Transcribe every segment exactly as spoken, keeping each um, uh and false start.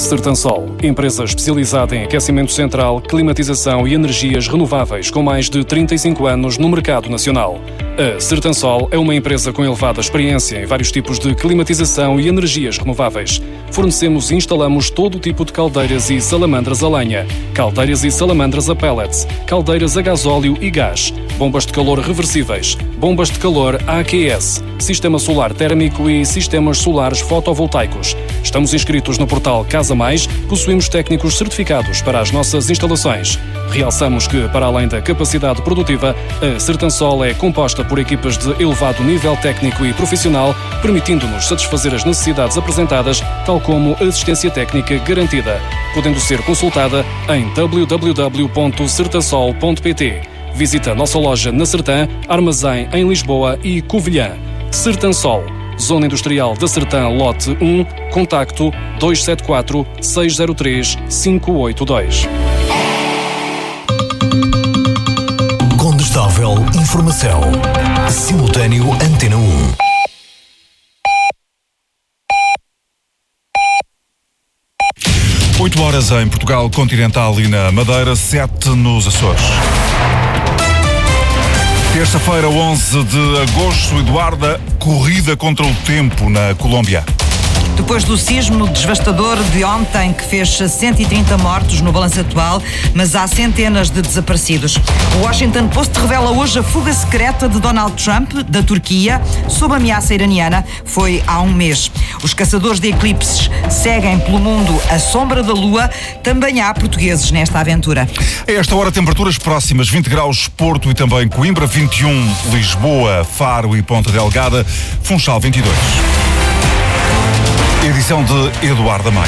Sertansol, empresa especializada em aquecimento central, climatização e energias renováveis com mais de trinta e cinco anos no mercado nacional. A Sertansol é uma empresa com elevada experiência em vários tipos de climatização e energias renováveis. Fornecemos e instalamos todo tipo de caldeiras e salamandras a lenha, caldeiras e salamandras a pellets, caldeiras a gasóleo e gás, bombas de calor reversíveis, bombas de calor A Q S, sistema solar térmico e sistemas solares fotovoltaicos. Estamos inscritos no portal Casa Mais, possuímos técnicos certificados para as nossas instalações. Realçamos que, para além da capacidade produtiva, a Sertansol é composta por equipas de elevado nível técnico e profissional, permitindo-nos satisfazer as necessidades apresentadas, tal como assistência técnica garantida, podendo ser consultada em w w w ponto sertansol ponto p t. Visita a nossa loja na Sertã, Armazém em Lisboa e Covilhã. Sertansol, Zona Industrial da Sertã, Lote um, contacto dois sete quatro, seis zero três, cinco oito dois. Condestável Informação. Simultâneo Antena um. oito horas em Portugal Continental e na Madeira, sete nos Açores. Terça-feira, onze de agosto, Eduarda, corrida contra o tempo na Colômbia. Depois do sismo devastador de ontem, que fez cento e trinta mortos no balanço atual, mas há centenas de desaparecidos. O Washington Post revela hoje a fuga secreta de Donald Trump da Turquia, sob ameaça iraniana. Foi há um mês. Os caçadores de eclipses seguem pelo mundo à sombra da Lua. Também há portugueses nesta aventura. A esta hora, temperaturas próximas, vinte graus Porto e também Coimbra, vinte e um Lisboa, Faro e Ponta Delgada, Funchal vinte e dois. Edição de Eduardo Maia.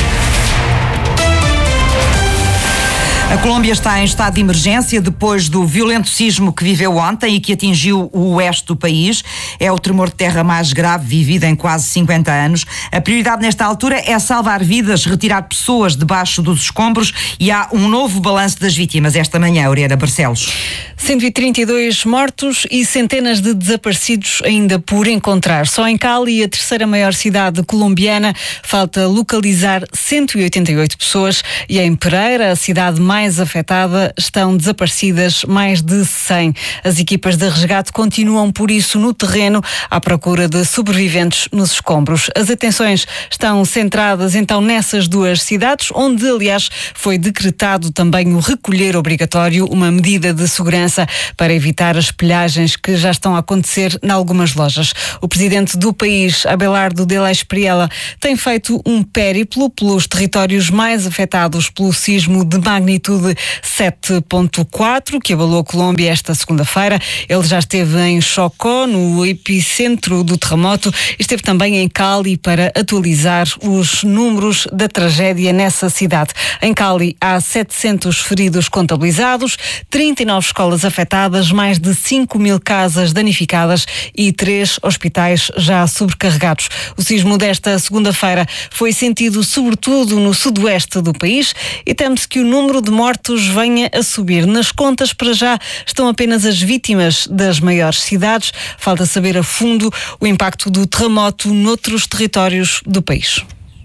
A Colômbia está em estado de emergência depois do violento sismo que viveu ontem e que atingiu o oeste do país. É o tremor de terra mais grave vivido em quase cinquenta anos. A prioridade nesta altura é salvar vidas, retirar pessoas debaixo dos escombros e há um novo balanço das vítimas esta manhã, Aurélia Barcelos. cento e trinta e dois mortos e centenas de desaparecidos ainda por encontrar. Só em Cali, a terceira maior cidade colombiana, falta localizar cento e oitenta e oito pessoas e em Pereira, a cidade mais mais afetada, estão desaparecidas mais de cem. As equipas de resgate continuam, por isso, no terreno à procura de sobreviventes nos escombros. As atenções estão centradas então nessas duas cidades, onde, aliás, foi decretado também o recolher obrigatório, uma medida de segurança para evitar as pilhagens que já estão a acontecer em algumas lojas. O presidente do país, Abelardo de la Espriella, tem feito um périplo pelos territórios mais afetados pelo sismo de magnitude sete ponto quatro, que abalou a Colômbia esta segunda-feira. Ele já esteve em Chocó, no epicentro do terremoto, e esteve também em Cali para atualizar os números da tragédia nessa cidade. Em Cali há setecentos feridos contabilizados, trinta e nove escolas afetadas, mais de cinco mil casas danificadas e três hospitais já sobrecarregados. O sismo desta segunda-feira foi sentido sobretudo no sudoeste do país e teme-se que o número de mortos venha a subir. Nas contas, para já, estão apenas as vítimas das maiores cidades. Falta saber a fundo o impacto do terremoto noutros territórios do país.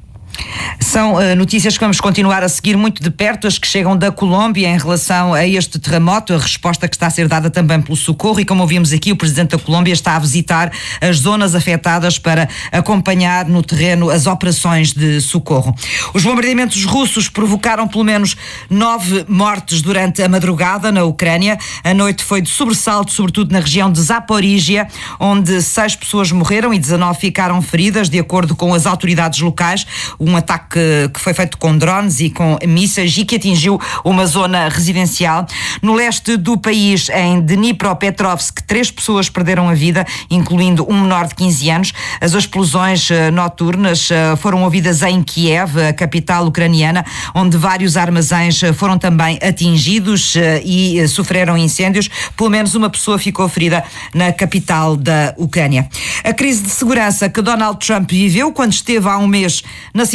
São uh, notícias que vamos continuar a seguir muito de perto, as que chegam da Colômbia em relação a este terremoto, a resposta que está a ser dada também pelo Socorro, e como ouvimos aqui, o Presidente da Colômbia está a visitar as zonas afetadas para acompanhar no terreno as operações de socorro. Os bombardeamentos russos provocaram pelo menos nove mortes durante a madrugada na Ucrânia. A noite foi de sobressalto, sobretudo na região de Zaporígia, onde seis pessoas morreram e dezanove ficaram feridas, de acordo com as autoridades locais. Um ataque que foi feito com drones e com mísseis e que atingiu uma zona residencial. No leste do país, em Dnipropetrovsk, três pessoas perderam a vida, incluindo um menor de quinze anos. As explosões uh, noturnas uh, foram ouvidas em Kiev, a capital ucraniana, onde vários armazéns uh, foram também atingidos uh, e uh, sofreram incêndios. Pelo menos uma pessoa ficou ferida na capital da Ucrânia. A crise de segurança que Donald Trump viveu quando esteve há um mês na Cimeira da NATO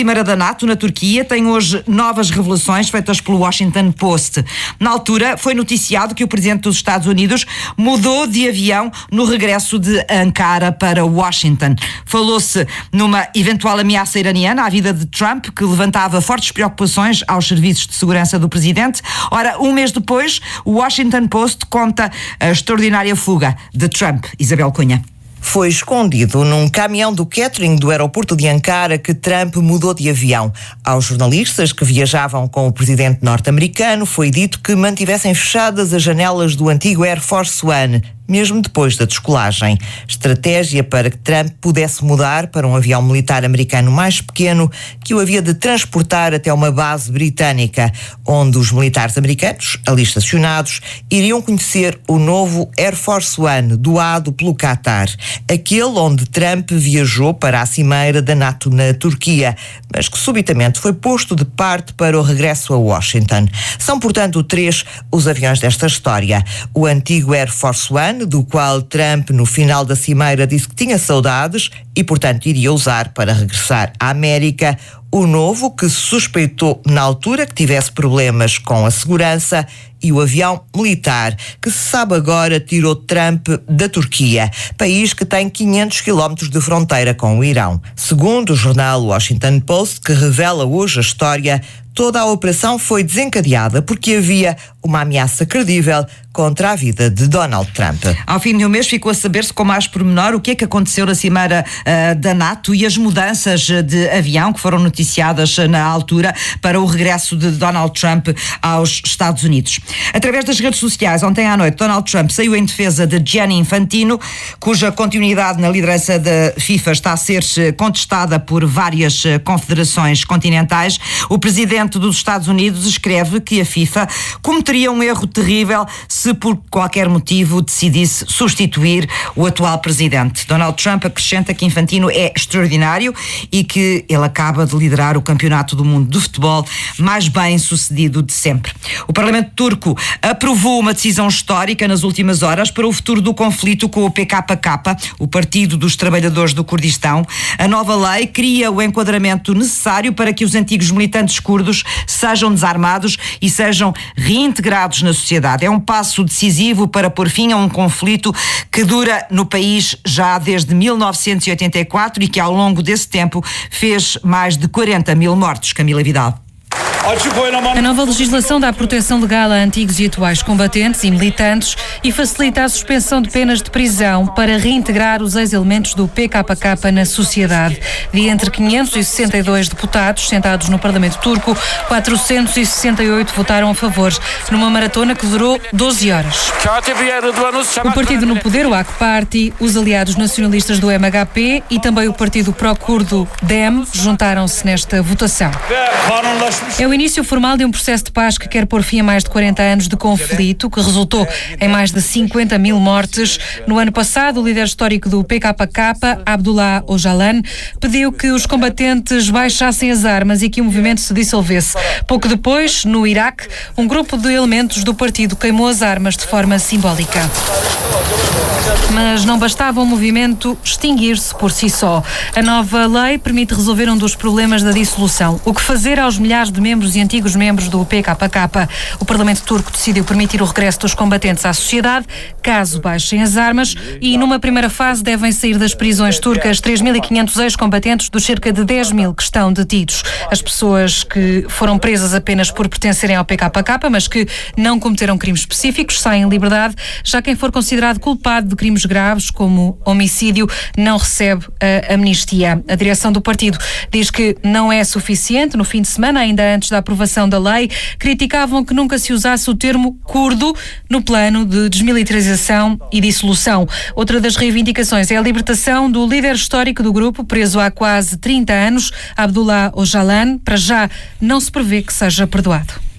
NATO na Turquia tem hoje novas revelações feitas pelo Washington Post. Na altura, foi noticiado que o presidente dos Estados Unidos mudou de avião no regresso de Ankara para Washington. Falou-se numa eventual ameaça iraniana à vida de Trump, que levantava fortes preocupações aos serviços de segurança do presidente. Ora, um mês depois, o Washington Post conta a extraordinária fuga de Trump. Isabel Cunha. Foi escondido num caminhão do catering do aeroporto de Ankara que Trump mudou de avião. Aos jornalistas que viajavam com o presidente norte-americano foi dito que mantivessem fechadas as janelas do antigo Air Force One, mesmo depois da descolagem. Estratégia para que Trump pudesse mudar para um avião militar americano mais pequeno que o havia de transportar até uma base britânica, onde os militares americanos, ali estacionados, iriam conhecer o novo Air Force One, doado pelo Qatar, aquele onde Trump viajou para a cimeira da NATO na Turquia, mas que subitamente foi posto de parte para o regresso a Washington. São, portanto, três os aviões desta história. O antigo Air Force One, do qual Trump, no final da cimeira, disse que tinha saudades e, portanto, iria usar para regressar à América. O novo, que se suspeitou na altura que tivesse problemas com a segurança, e o avião militar, que se sabe agora tirou Trump da Turquia, país que tem quinhentos quilómetros de fronteira com o Irão. Segundo o jornal Washington Post, que revela hoje a história, toda a operação foi desencadeada porque havia uma ameaça credível contra a vida de Donald Trump. Ao fim de um mês ficou a saber-se com mais pormenor o que é que aconteceu na cimeira uh, da NATO e as mudanças de avião que foram noticiadas na altura para o regresso de Donald Trump aos Estados Unidos. Através das redes sociais, ontem à noite, Donald Trump saiu em defesa de Gianni Infantino, cuja continuidade na liderança da FIFA está a ser contestada por várias confederações continentais. O presidente dos Estados Unidos escreve que a FIFA cometeria um erro terrível se por qualquer motivo decidisse substituir o atual presidente. Donald Trump acrescenta que Infantino é extraordinário e que ele acaba de liderar o campeonato do mundo de futebol mais bem sucedido de sempre. O Parlamento turco aprovou uma decisão histórica nas últimas horas para o futuro do conflito com o P K K, o Partido dos Trabalhadores do Kurdistão. A nova lei cria o enquadramento necessário para que os antigos militantes curdos sejam desarmados e sejam reintegrados na sociedade. É um passo decisivo para pôr fim a um conflito que dura no país já desde mil novecentos e oitenta e quatro e que ao longo desse tempo fez mais de quarenta mil mortos. Camila Vidal. A nova legislação dá proteção legal a antigos e atuais combatentes e militantes e facilita a suspensão de penas de prisão para reintegrar os ex-elementos do P K K na sociedade. De entre quinhentos e sessenta e dois deputados sentados no Parlamento turco, quatrocentos e sessenta e oito votaram a favor, numa maratona que durou doze horas. O partido no poder, o A K Party, os aliados nacionalistas do M H P e também o partido pró-curdo D E M juntaram-se nesta votação. É o início formal de um processo de paz que quer pôr fim a mais de quarenta anos de conflito, que resultou em mais de cinquenta mil mortes. No ano passado, o líder histórico do P K K, Abdullah Öcalan, pediu que os combatentes baixassem as armas e que o movimento se dissolvesse. Pouco depois, no Iraque, um grupo de elementos do partido queimou as armas de forma simbólica. Mas não bastava o movimento extinguir-se por si só. A nova lei permite resolver um dos problemas da dissolução. O que fazer aos milhares de membros e antigos membros do P K K? O Parlamento turco decidiu permitir o regresso dos combatentes à sociedade, caso baixem as armas, e numa primeira fase devem sair das prisões turcas três mil e quinhentos ex-combatentes dos cerca de dez mil que estão detidos. As pessoas que foram presas apenas por pertencerem ao P K K, mas que não cometeram crimes específicos, saem em liberdade. Já quem for considerado culpado de crimes graves, como homicídio, não recebe a amnistia. A direção do partido diz que não é suficiente. No fim de semana, ainda antes da aprovação da lei, criticavam que nunca se usasse o termo curdo no plano de desmilitarização e dissolução. Outra das reivindicações é a libertação do líder histórico do grupo, preso há quase trinta anos, Abdullah Öcalan. Para já, não se prevê que seja perdoado.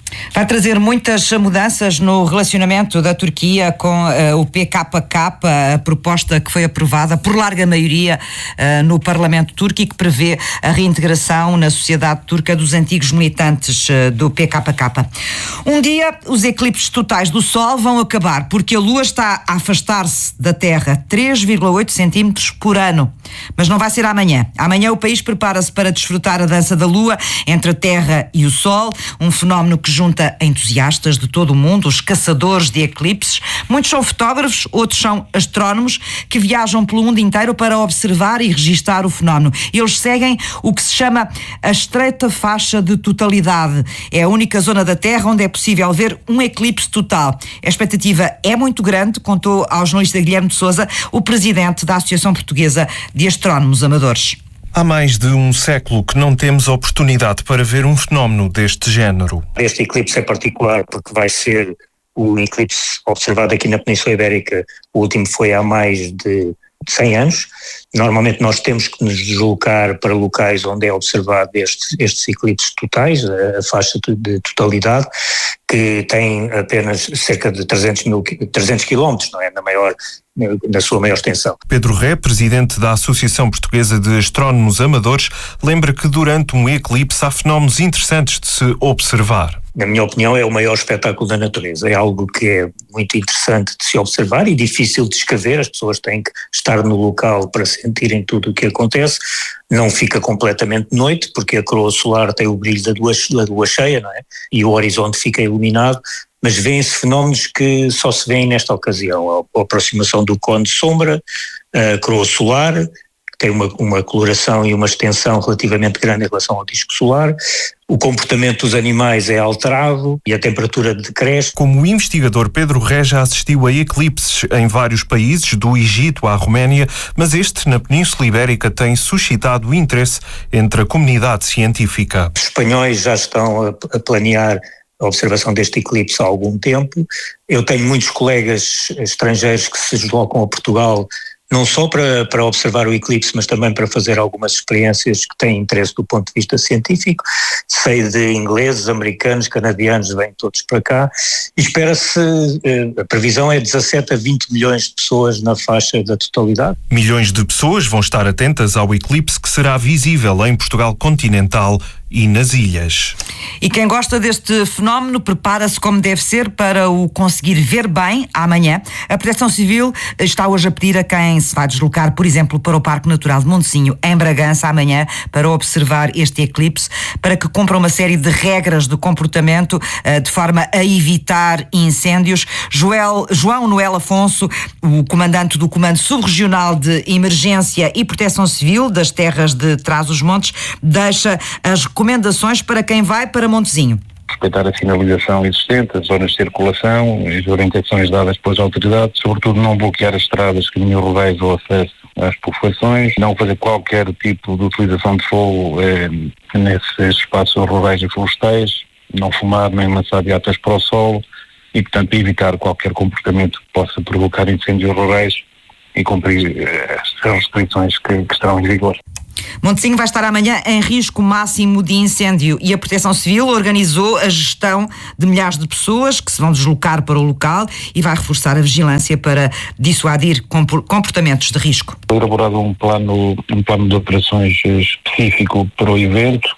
Vai trazer muitas mudanças no relacionamento da Turquia com uh, o P K K, a proposta que foi aprovada por larga maioria uh, no Parlamento turco e que prevê a reintegração na sociedade turca dos antigos militantes uh, do P K K. Um dia os eclipses totais do Sol vão acabar porque a Lua está a afastar-se da Terra três vírgula oito centímetros por ano. Mas não vai ser amanhã. Amanhã o país prepara-se para desfrutar a dança da Lua entre a Terra e o Sol, um fenómeno que junta entusiastas de todo o mundo, os caçadores de eclipses. Muitos são fotógrafos, outros são astrónomos que viajam pelo mundo inteiro para observar e registar o fenómeno. Eles seguem o que se chama a estreita faixa de totalidade. É a única zona da Terra onde é possível ver um eclipse total. A expectativa é muito grande, contou ao jornalista Guilherme de Sousa, o presidente da Associação Portuguesa de Astrónomos Amadores. Há mais de um século que não temos oportunidade para ver um fenómeno deste género. Este eclipse é particular porque vai ser o eclipse observado aqui na Península Ibérica. O último foi há mais de cem anos. Normalmente nós temos que nos deslocar para locais onde é observado estes, estes eclipses totais, a, a faixa de totalidade, que tem apenas cerca de trezentos quilómetros, não é? Na maior, na sua maior extensão. Pedro Ré, presidente da Associação Portuguesa de Astrónomos Amadores, lembra que durante um eclipse há fenómenos interessantes de se observar. Na minha opinião, é o maior espetáculo da natureza. É algo que é muito interessante de se observar e difícil de descrever. As pessoas têm que estar no local para sentirem tudo o que acontece. Não fica completamente de noite, porque a coroa solar tem o brilho da lua, da lua cheia, não é? E o horizonte fica iluminado, mas vêem-se fenómenos que só se vêem nesta ocasião. A aproximação do cone de sombra, a coroa solar, tem uma, uma coloração e uma extensão relativamente grande em relação ao disco solar. O comportamento dos animais é alterado e a temperatura decresce. Como o investigador Pedro Ré já assistiu a eclipses em vários países, do Egito à Roménia, mas este, na Península Ibérica, tem suscitado interesse entre a comunidade científica. Os espanhóis já estão a, a planear a observação deste eclipse há algum tempo. Eu tenho muitos colegas estrangeiros que se deslocam a Portugal não só para, para observar o eclipse, mas também para fazer algumas experiências que têm interesse do ponto de vista científico. Sei de ingleses, americanos, canadianos, vêm todos para cá. E espera-se, a previsão é dezassete a vinte milhões de pessoas na faixa da totalidade. Milhões de pessoas vão estar atentas ao eclipse que será visível em Portugal continental e nas ilhas. E quem gosta deste fenómeno prepara-se como deve ser para o conseguir ver bem amanhã. A Proteção Civil está hoje a pedir a quem se vai deslocar, por exemplo, para o Parque Natural de Montesinho, em Bragança, amanhã, para observar este eclipse, para que cumpra uma série de regras de comportamento de forma a evitar incêndios. Joel, João Noel Afonso, o comandante do Comando Subregional de Emergência e Proteção Civil das Terras de Trás-os-Montes, deixa as recomendações para quem vai para Montesinho. Respeitar a sinalização existente, as zonas de circulação, as orientações dadas pelas autoridades, sobretudo não bloquear as estradas, caminhos rurais ou acesso às populações, não fazer qualquer tipo de utilização de fogo eh, nesses espaços rurais e florestais, não fumar nem lançar beatas para o solo e, portanto, evitar qualquer comportamento que possa provocar incêndios rurais e cumprir eh, as restrições que, que estarão em vigor. Montesinho vai estar amanhã em risco máximo de incêndio e a Proteção Civil organizou a gestão de milhares de pessoas que se vão deslocar para o local e vai reforçar a vigilância para dissuadir comportamentos de risco. Foi elaborado um plano, um plano de operações específico para o evento,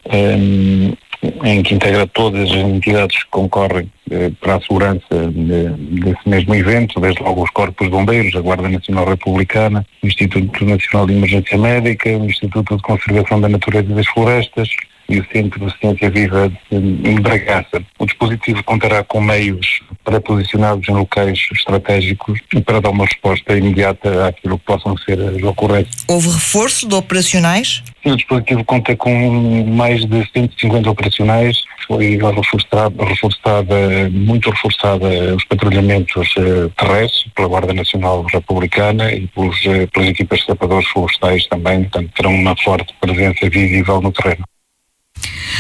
um, em que integra todas as entidades que concorrem eh, para a segurança de, desse mesmo evento, desde logo os Corpos de Bombeiros, a Guarda Nacional Republicana, o Instituto Nacional de Emergência Médica, o Instituto de Conservação da Natureza e das Florestas e o Centro de Ciência Viva de Bragança. O dispositivo contará com meios pré-posicionados em locais estratégicos para dar uma resposta imediata àquilo que possam ser as ocorrências. Houve reforço de operacionais? Sim, o dispositivo conta com mais de cento e cinquenta operacionais. Foi reforçada, reforçada, muito reforçada os patrulhamentos uh, terrestres pela Guarda Nacional Republicana e pelos, uh, pelas equipas de sapadores florestais também, portanto terão uma forte presença visível no terreno.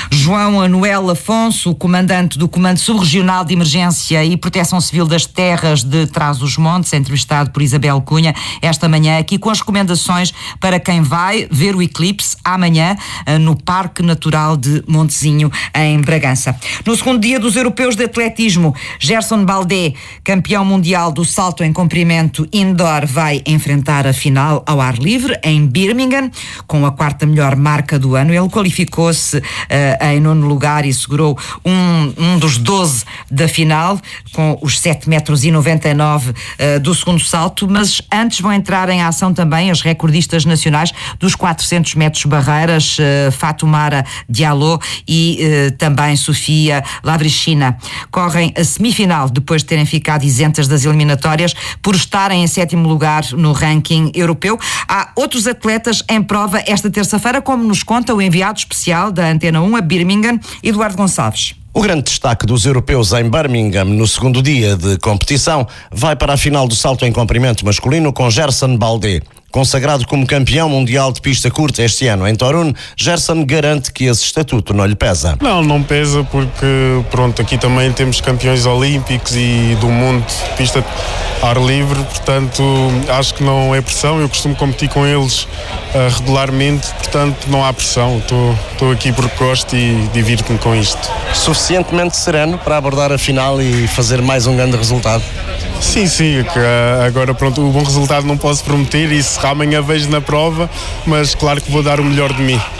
João Anuel Afonso, o comandante do Comando Subregional de Emergência e Proteção Civil das Terras de Trás-os-Montes, entrevistado por Isabel Cunha esta manhã, aqui com as recomendações para quem vai ver o eclipse amanhã no Parque Natural de Montezinho, em Bragança. No segundo dia dos Europeus de Atletismo, Gerson Baldé, campeão mundial do salto em comprimento indoor, vai enfrentar a final ao ar livre em Birmingham, com a quarta melhor marca do ano. Ele qualificou-se uh, em nono lugar e segurou um, um dos doze da final, com os sete metros e noventa e nove uh, do segundo salto, mas antes vão entrar em ação também as recordistas nacionais dos quatrocentos metros barreiras, uh, Fatumara Diallo e uh, também Sofia Lavrichina. Correm a semifinal depois de terem ficado isentas das eliminatórias por estarem em sétimo lugar no ranking europeu. Há outros atletas em prova esta terça-feira, como nos conta o enviado especial da Antena um a Birmingham, Eduardo Gonçalves. O grande destaque dos europeus em Birmingham no segundo dia de competição vai para a final do salto em comprimento masculino com Gerson Baldé. Consagrado como campeão mundial de pista curta este ano em Torun, Gerson garante que esse estatuto não lhe pesa. Não, não pesa porque, pronto, aqui também temos campeões olímpicos e do mundo de pista ar livre, portanto, acho que não é pressão. Eu costumo competir com eles uh, regularmente, portanto, não há pressão. Estou aqui porque gosto e divirto-me com isto. Suficientemente sereno para abordar a final e fazer mais um grande resultado? Sim, sim, agora pronto, o bom resultado não posso prometer, isso amanhã vejo na prova, mas claro que vou dar o melhor de mim.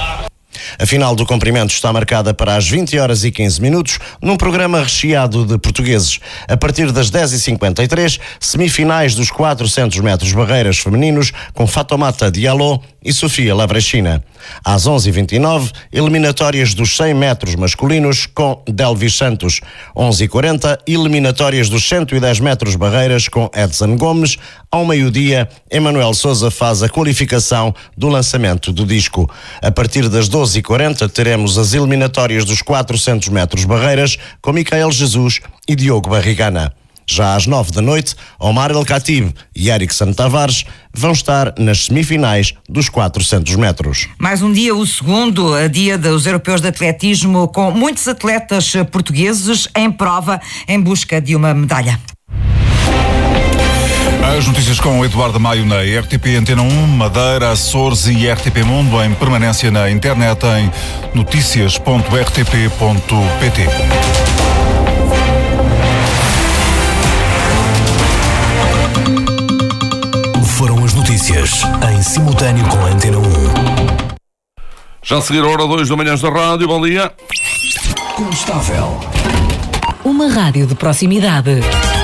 A final do comprimento está marcada para as vinte horas e quinze minutos, num programa recheado de portugueses. A partir das dez e cinquenta e três, semifinais dos quatrocentos metros barreiras femininos com Fatoumata Diallo e Sofia Lavrichina. Às onze e vinte e nove, eliminatórias dos cem metros masculinos com Delvis Santos. onze e quarenta, eliminatórias dos cento e dez metros barreiras com Edson Gomes. Ao meio-dia, Emanuel Sousa faz a qualificação do lançamento do disco. A partir das doze e quarenta, teremos as eliminatórias dos quatrocentos metros barreiras com Micael Jesus e Diogo Barrigana. Já às nove da noite, Omar El Khatib e Erickson Tavares vão estar nas semifinais dos quatrocentos metros. Mais um dia, o segundo dia dos Europeus de Atletismo, com muitos atletas portugueses em prova em busca de uma medalha. As notícias com o Eduardo Maio na R T P Antena um, Madeira, Açores e R T P Mundo em permanência na internet em notícias ponto r t p ponto p t. Foram as notícias em simultâneo com a Antena um. Já a seguir a hora dois da Manhãs da Rádio, bom dia. Constável. Uma rádio de proximidade.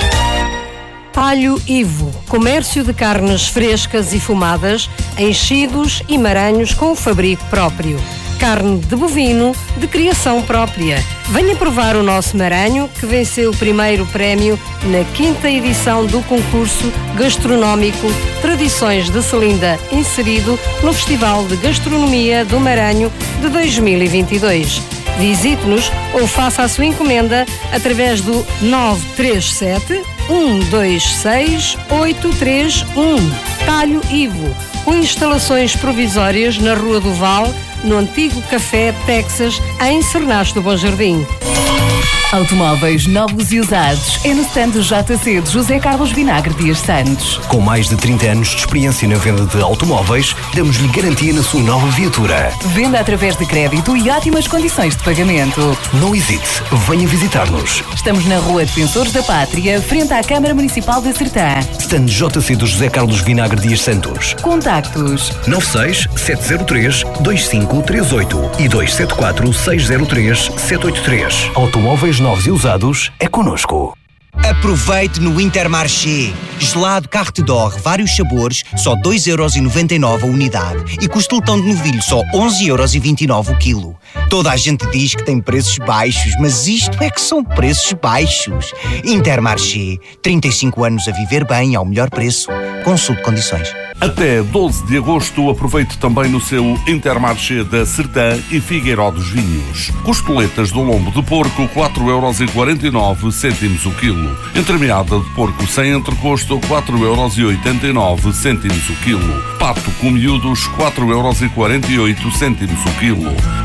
Talho Ivo, comércio de carnes frescas e fumadas, enchidos e maranhos com fabrico próprio. Carne de bovino de criação própria. Venha provar o nosso maranho, que venceu o primeiro prémio na quinta edição do concurso gastronómico Tradições de Selinda, inserido no Festival de Gastronomia do Maranho de dois mil e vinte e dois. Visite-nos ou faça a sua encomenda através do nove três sete, um dois seis, oito três um. Talho Ivo, com instalações provisórias na Rua do Val, no antigo Café Texas, em Cernache do Bom Jardim. Automóveis novos e usados é no stand do J C de José Carlos Vinagre Dias Santos. Com mais de trinta anos de experiência na venda de automóveis, damos-lhe garantia na sua nova viatura. Venda através de crédito e ótimas condições de pagamento. Não hesite, venha visitar-nos. Estamos na Rua Defensores da Pátria, frente à Câmara Municipal de Sertã. Stand J C do José Carlos Vinagre Dias Santos. Contactos nove seis sete zero três dois cinco três oito e dois sete quatro seis zero três sete oito três. Automóveis novos e usados é connosco. Aproveite no Intermarché. Gelado Carte d'Or, vários sabores, só dois euros e noventa e nove a unidade. E costeletão de novilho, só onze euros e vinte e nove o quilo. Toda a gente diz que tem preços baixos, mas isto é que são preços baixos. Intermarché, trinta e cinco anos a viver bem ao melhor preço. Consulte condições. Até doze de agosto, aproveite também no seu Intermarché da Sertã e Figueiró dos Vinhos. Costeletas do lombo de porco, quatro euros e quarenta e nove cêntimos o quilo. Entremeada de porco sem entrecosto, quatro euros e oitenta e nove cêntimos o quilo. Pato com miúdos, quatro euros e quarenta e oito cêntimos o quilo. Fiambre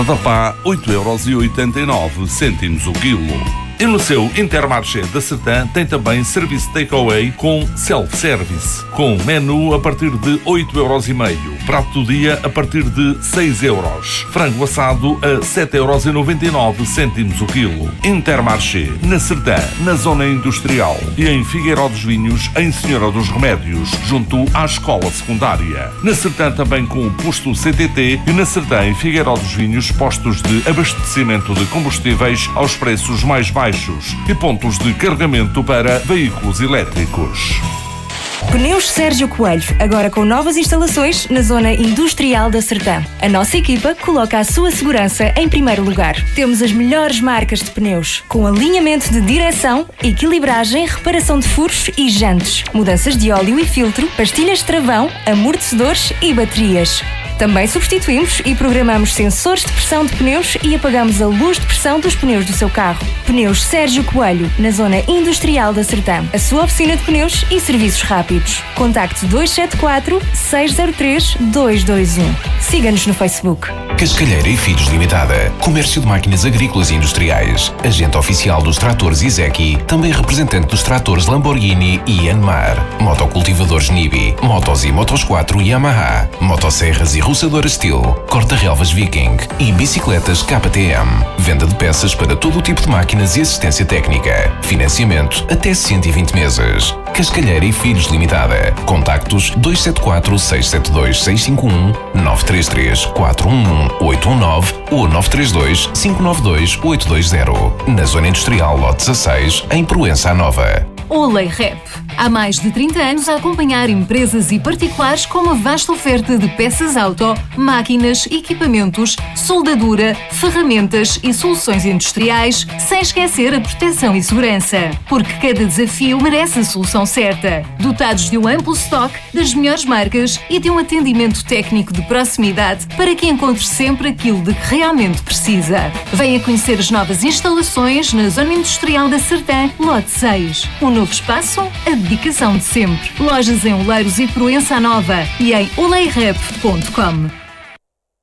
da pá, oito euros e oitenta e nove cêntimos o quilo. E no seu Intermarché da Sertã tem também serviço takeaway com self-service, com menu a partir de oito euros e meio, prato do dia a partir de seis euros, frango assado a sete euros e noventa e nove cêntimos o quilo. Intermarché, na Sertã, na zona industrial, e em Figueiró dos Vinhos, em Senhora dos Remédios, junto à escola secundária. Na Sertã também com o posto C T T e na Sertã em Figueiró dos Vinhos, postos de abastecimento de combustíveis aos preços mais baixos e pontos de carregamento para veículos elétricos. Pneus Sérgio Coelho, agora com novas instalações na zona industrial da Sertã. A nossa equipa coloca a sua segurança em primeiro lugar. Temos as melhores marcas de pneus, com alinhamento de direção, equilibragem, reparação de furos e jantes, mudanças de óleo e filtro, pastilhas de travão, amortecedores e baterias. Também substituímos e programamos sensores de pressão de pneus e apagamos a luz de pressão dos pneus do seu carro. Pneus Sérgio Coelho, na zona industrial da Sertã. A sua oficina de pneus e serviços rápidos. Contacte dois sete quatro, seis zero três, dois dois um. Siga-nos no Facebook. Cascalheira e Filhos Limitada. Comércio de máquinas agrícolas e industriais. Agente oficial dos tratores Izeki. Também representante dos tratores Lamborghini e Yanmar. Motocultivadores Nibi. Motos e Motos quatro Yamaha. Motosserras e roçadoras Steel. Corta-relvas Viking. E bicicletas K T M. Venda de peças para todo o tipo de máquinas e assistência técnica. Financiamento até cento e vinte meses. Cascalheira e Filhos Limitada. Contactos dois sete quatro, seis sete dois, seis cinco um, nove três três, quatro um um, oito um nove ou nove três dois, cinco nove dois, oito dois zero. Na Zona Industrial Lote dezasseis, em Proença Nova. Olay Rep. Há mais de trinta anos a acompanhar empresas e particulares com uma vasta oferta de peças auto, máquinas, equipamentos, soldadura, ferramentas e soluções industriais, sem esquecer a proteção e segurança. Porque cada desafio merece a solução certa. Dotados de um amplo estoque das melhores marcas e de um atendimento técnico de proximidade para que encontre sempre aquilo de que realmente precisa. Venha conhecer as novas instalações na Zona Industrial da Sertã, Lote seis. Um novo espaço, a dedicação de sempre. Lojas em Oleiros e Proença Nova e em olay rep ponto com.